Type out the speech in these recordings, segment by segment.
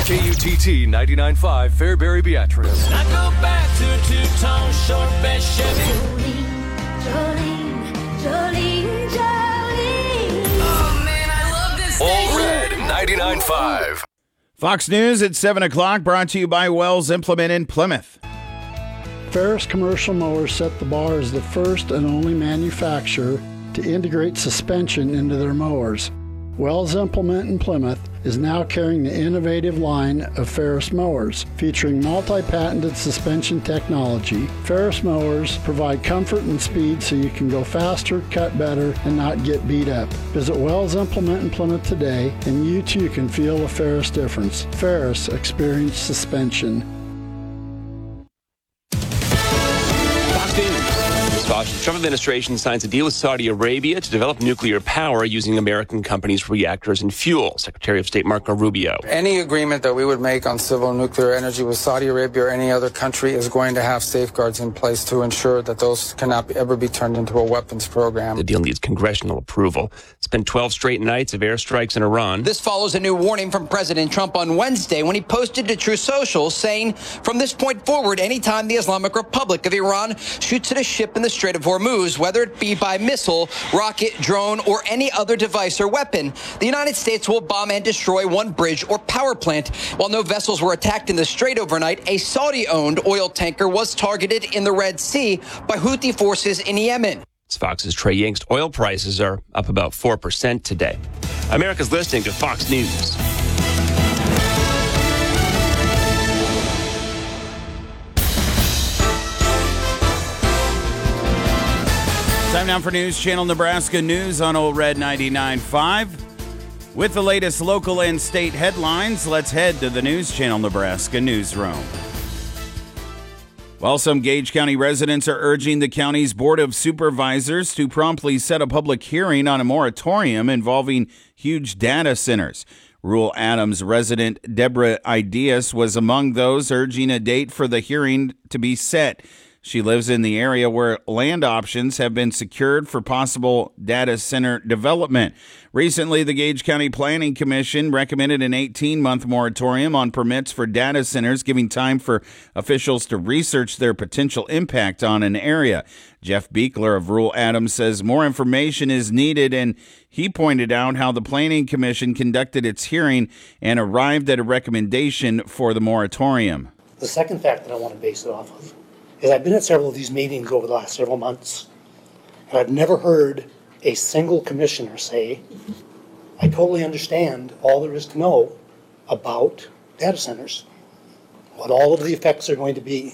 KUTT 99.5 Fairbury Beatrice. I go back to a two-tone short bed Chevy. Jolene. Oh man, I love this All station. Red 99.5. Fox News at 7 o'clock, brought to you by Wells Implement in Plymouth. Ferris Commercial Mowers set the bar as the first and only manufacturer to integrate suspension into their mowers. Wells Implement in Plymouth is now carrying the innovative line of Ferris mowers. Featuring multi-patented suspension technology, Ferris mowers provide comfort and speed so you can go faster, cut better, and not get beat up. Visit Wells Implement in Plymouth today, and you too can feel a Ferris difference. Ferris Experience Suspension. The Trump administration signs a deal with Saudi Arabia to develop nuclear power using American companies' reactors and fuel. Secretary of State Marco Rubio. Any agreement that we would make on civil nuclear energy with Saudi Arabia or any other country is going to have safeguards in place to ensure that those cannot ever be turned into a weapons program. The deal needs congressional approval. It's been 12 straight nights of airstrikes in Iran. This follows a new warning from President Trump on Wednesday when he posted to Truth Social saying, from this point forward, anytime the Islamic Republic of Iran shoots at a ship in the Strait of Hormuz, whether it be by missile, rocket, drone, or any other device or weapon, the United States will bomb and destroy one bridge or power plant. While no vessels were attacked in the Strait overnight, a Saudi-owned oil tanker was targeted in the Red Sea by Houthi forces in Yemen. It's Fox's Trey Yingst. Oil prices are up about 4% today. America's listening to Fox News. Time now for News Channel Nebraska News on Old Red 99.5. With the latest local and state headlines, let's head to the News Channel Nebraska newsroom. While some Gage County residents are urging the county's Board of Supervisors to promptly set a public hearing on a moratorium involving huge data centers. Rural Adams resident Deborah Ideas was among those urging a date for the hearing to be set. She lives in the area where land options have been secured for possible data center development. Recently, the Gage County Planning Commission recommended an 18-month moratorium on permits for data centers, giving time for officials to research their potential impact on an area. Jeff Beekler of Rural Adams says more information is needed, and he pointed out how the Planning Commission conducted its hearing and arrived at a recommendation for the moratorium. The second fact that I want to base it off of is I've been at several of these meetings over the last several months, and I've never heard a single commissioner say, I totally understand all there is to know about data centers, what all of the effects are going to be.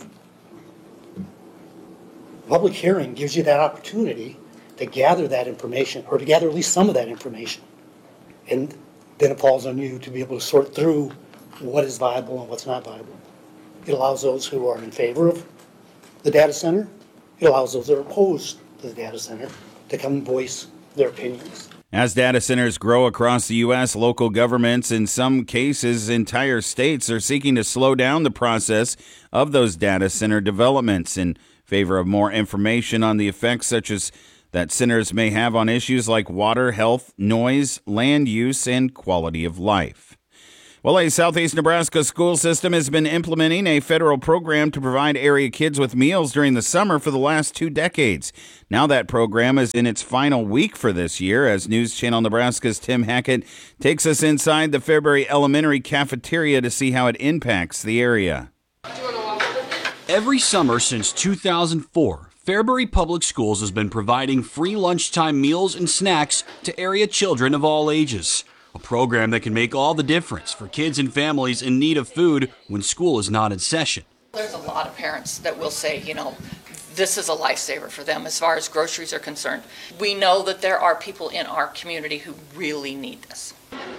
The public hearing gives you that opportunity to gather that information, or to gather at least some of that information. And then it falls on you to be able to sort through what is viable and what's not viable. It allows those who are in favor of the data center, it allows those that are opposed to the data center to come and voice their opinions. As data centers grow across the U.S., local governments, in some cases entire states, are seeking to slow down the process of those data center developments in favor of more information on the effects such as that centers may have on issues like water, health, noise, land use, and quality of life. Well, a Southeast Nebraska school system has been implementing a federal program to provide area kids with meals during the summer for the last 2 decades. Now that program is in its final week for this year, as News Channel Nebraska's Tim Hackett takes us inside the Fairbury Elementary cafeteria to see how it impacts the area. Every summer since 2004, Fairbury Public Schools has been providing free lunchtime meals and snacks to area children of all ages. A program that can make all the difference for kids and families in need of food when school is not in session. There's a lot of parents that will say, this is a lifesaver for them as far as groceries are concerned. We know that there are people in our community who really need this.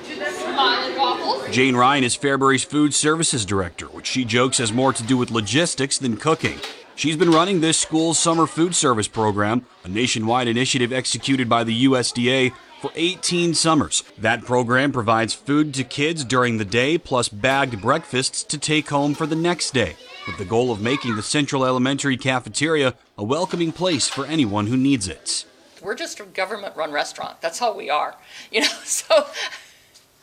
Jane Ryan is Fairbury's Food Services Director, which she jokes has more to do with logistics than cooking. She's been running this school's summer food service program, a nationwide initiative executed by the USDA, for 18 summers. That program provides food to kids during the day, plus bagged breakfasts to take home for the next day, with the goal of making the Central Elementary cafeteria a welcoming place for anyone who needs it. We're just a government-run restaurant. That's how we are. So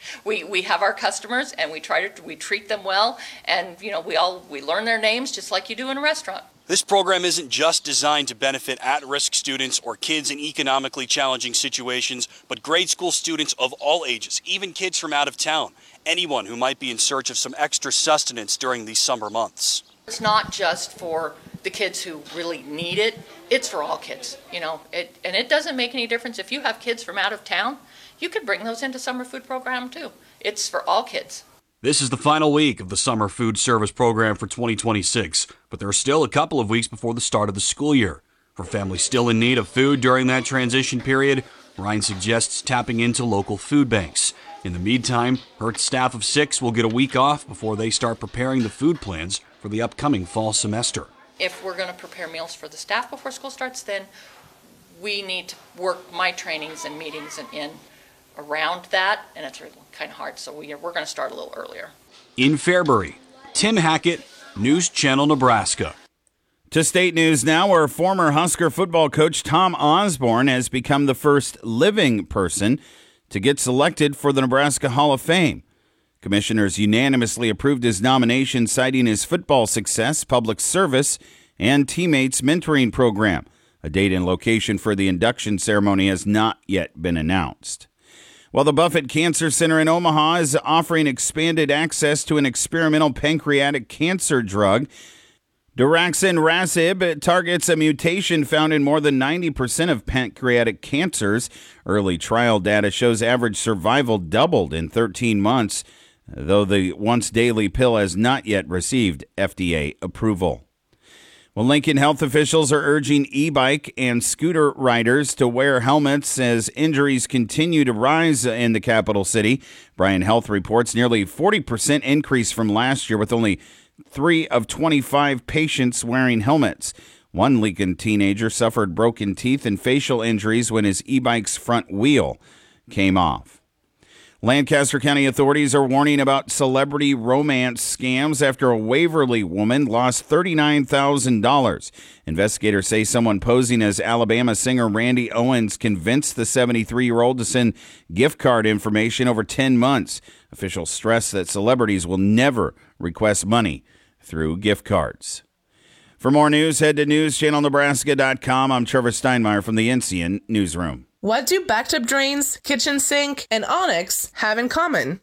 We have our customers, and we treat them well, and we learn their names just like you do in a restaurant. This program isn't just designed to benefit at-risk students or kids in economically challenging situations, but grade school students of all ages, even kids from out of town, anyone who might be in search of some extra sustenance during these summer months. It's not just for the kids who really need it, it's for all kids, and it doesn't make any difference if you have kids from out of town, you could bring those into summer food program too. It's for all kids. This is the final week of the Summer Food Service Program for 2026, but there are still a couple of weeks before the start of the school year. For families still in need of food during that transition period, Ryan suggests tapping into local food banks. In the meantime, her staff of 6 will get a week off before they start preparing the food plans for the upcoming fall semester. If we're going to prepare meals for the staff before school starts, then we need to work my trainings and meetings in around that, and it's really kind of hard, so we're going to start a little earlier. In Fairbury, Tim Hackett, News Channel, Nebraska. To state news now, where former Husker football coach Tom Osborne has become the first living person to get selected for the Nebraska Hall of Fame. Commissioners unanimously approved his nomination, citing his football success, public service, and teammates mentoring program. A date and location for the induction ceremony has not yet been announced. While the Buffett Cancer Center in Omaha is offering expanded access to an experimental pancreatic cancer drug, Daraxonrasib targets a mutation found in more than 90% of pancreatic cancers. Early trial data shows average survival doubled in 13 months, though the once-daily pill has not yet received FDA approval. Well, Lincoln health officials are urging e-bike and scooter riders to wear helmets as injuries continue to rise in the capital city. Bryan Health reports nearly 40% increase from last year, with only 3 of 25 patients wearing helmets. One Lincoln teenager suffered broken teeth and facial injuries when his e-bike's front wheel came off. Lancaster County authorities are warning about celebrity romance scams after a Waverly woman lost $39,000. Investigators say someone posing as Alabama singer Randy Owens convinced the 73-year-old to send gift card information over 10 months. Officials stress that celebrities will never request money through gift cards. For more news, head to newschannelnebraska.com. I'm Trevor Steinmeier from the NCN Newsroom. What do bathtub drains, kitchen sink, and Onyx have in common?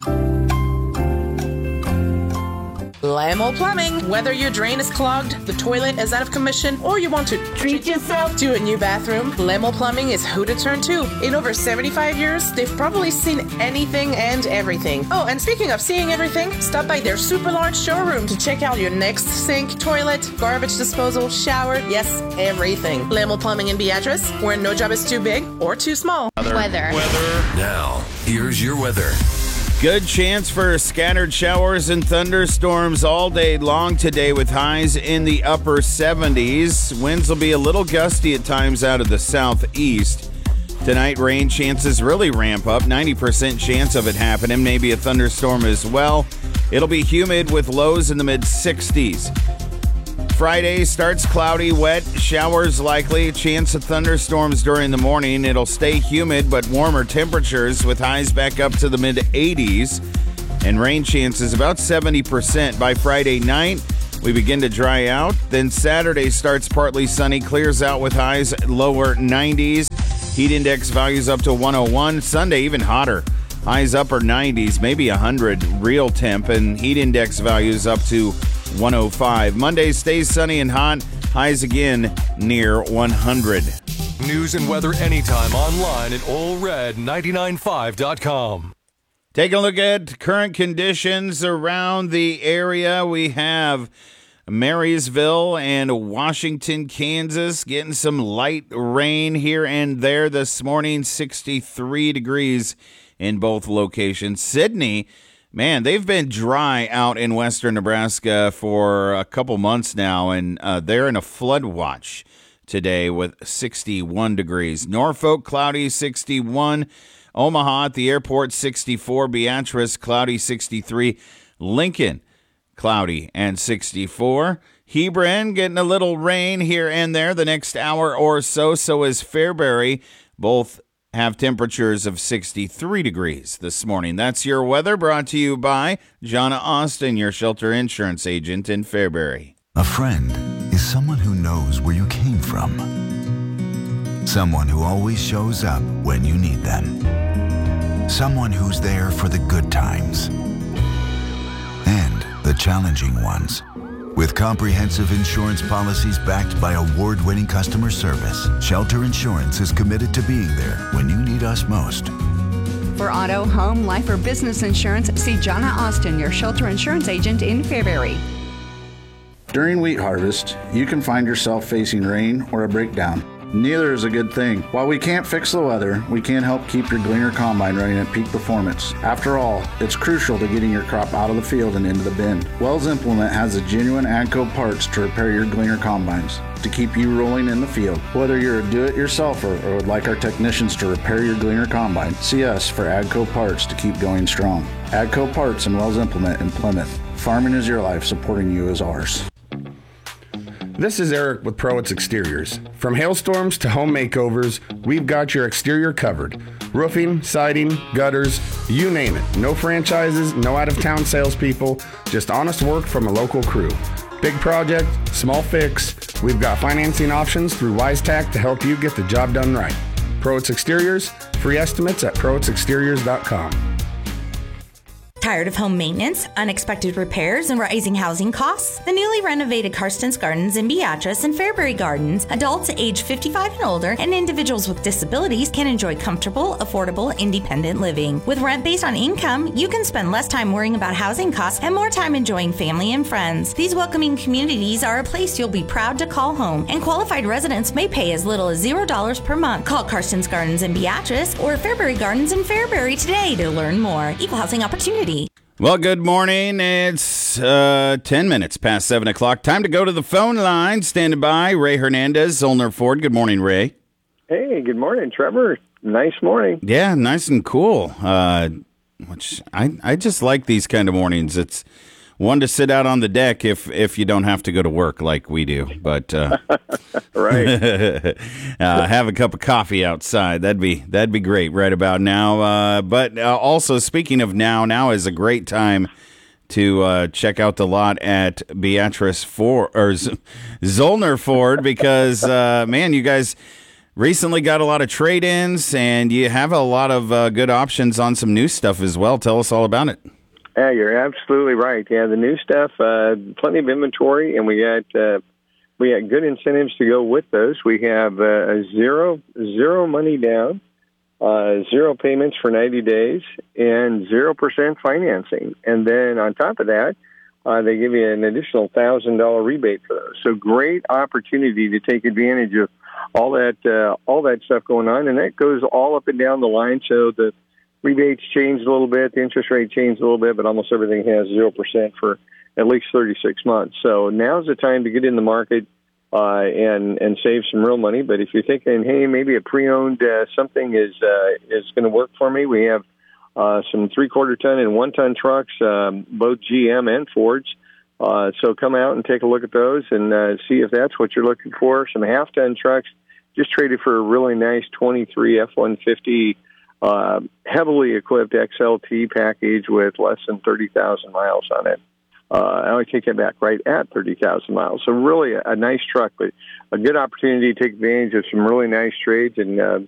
Lamel Plumbing. Whether your drain is clogged, the toilet is out of commission, or you want to treat yourself to a new bathroom, Lamel Plumbing is who to turn to. In over 75 years, they've probably seen anything and everything. Oh, and speaking of seeing everything, stop by their super large showroom to check out your next sink, toilet, garbage disposal, shower, yes, everything. Lamel Plumbing in Beatrice, where no job is too big or too small. Weather. Now, here's your weather. Good chance for scattered showers and thunderstorms all day long today, with highs in the upper 70s. Winds will be a little gusty at times out of the southeast. Tonight, rain chances really ramp up. 90% chance of it happening. Maybe a thunderstorm as well. It'll be humid with lows in the mid-60s. Friday starts cloudy, wet, showers likely, chance of thunderstorms during the morning. It'll stay humid but warmer temperatures with highs back up to the mid-80s. And rain chances about 70%. By Friday night, we begin to dry out. Then Saturday starts partly sunny, clears out with highs lower 90s. Heat index values up to 101. Sunday even hotter. Highs upper 90s, maybe 100 real temp, and heat index values up to 105. Monday stays sunny and hot. Highs again near 100. News and weather anytime online at allred995.com. Take a look at current conditions around the area. We have Marysville and Washington, Kansas, getting some light rain here and there this morning. 63 degrees in both locations. Sydney, man, they've been dry out in western Nebraska for a couple months now, and they're in a flood watch today with 61 degrees. Norfolk, cloudy, 61. Omaha at the airport, 64. Beatrice, cloudy, 63. Lincoln, cloudy and 64. Hebron, getting a little rain here and there the next hour or so. So is Fairbury, both have temperatures of 63 degrees this morning. That's your weather, brought to you by Jonna Austin, your shelter insurance agent in Fairbury. A friend is someone who knows where you came from. Someone who always shows up when you need them. Someone who's there for the good times and the challenging ones. With comprehensive insurance policies backed by award-winning customer service, Shelter Insurance is committed to being there when you need us most. For auto, home, life, or business insurance, see Jonna Austin, your shelter insurance agent in Fairbury. During wheat harvest, you can find yourself facing rain or a breakdown. Neither is a good thing. While we can't fix the weather, we can help keep your Gleaner Combine running at peak performance. After all, it's crucial to getting your crop out of the field and into the bin. Wells Implement has the genuine AGCO parts to repair your Gleaner Combines, to keep you rolling in the field. Whether you're a do-it-yourselfer or would like our technicians to repair your Gleaner Combine, see us for AGCO parts to keep going strong. AGCO Parts and Wells Implement in Plymouth. Farming is your life, supporting you is ours. This is Eric with Proitz Exteriors. From hailstorms to home makeovers, we've got your exterior covered. Roofing, siding, gutters, you name it. No franchises, no out-of-town salespeople, just honest work from a local crew. Big project, small fix, we've got financing options through WiseTac to help you get the job done right. Proitz Exteriors, free estimates at proitzexteriors.com. Tired of home maintenance, unexpected repairs, and rising housing costs? The newly renovated Karsten's Gardens in Beatrice and Fairbury Gardens, adults age 55 and older, and individuals with disabilities can enjoy comfortable, affordable, independent living. With rent based on income, you can spend less time worrying about housing costs and more time enjoying family and friends. These welcoming communities are a place you'll be proud to call home, and qualified residents may pay as little as $0 per month. Call Karsten's Gardens in Beatrice or Fairbury Gardens in Fairbury today to learn more. Equal housing opportunity. Well, good morning. It's 10 minutes past 7 o'clock. Time to go to the phone line. Standing by, Ray Hernandez, Zollner Ford. Good morning, Ray. Hey, good morning, Trevor. Nice morning. Yeah, nice and cool. Which I just like these kind of mornings. It's one to sit out on the deck if you don't have to go to work like we do. But right, have a cup of coffee outside. That'd be great right about now. But also, speaking of now is a great time to check out the lot at Beatrice Ford or Zollner Ford because man, you guys recently got a lot of trade-ins and you have a lot of good options on some new stuff as well. Tell us all about it. Yeah, you're absolutely right. Yeah, the new stuff, plenty of inventory, and we got good incentives to go with those. We have a zero money down, 0 payments for 90 days, and 0% financing. And then on top of that, they give you an additional $1,000 rebate for those. So great opportunity to take advantage of all that stuff going on, and that goes all up and down the line. So the rebates changed a little bit, the interest rate changed a little bit, but almost everything has 0% for at least 36 months. So now's the time to get in the market and save some real money. But if you're thinking, hey, maybe a pre-owned something is going to work for me, we have some 3/4 ton and 1 ton trucks, both GM and Fords. So come out and take a look at those and see if that's what you're looking for. Some 1/2 ton trucks just traded for a really nice 23 F-150 heavily equipped XLT package with less than 30,000 miles on it. I take that back, right at 30,000 miles. So really a nice truck, but a good opportunity to take advantage of some really nice trades and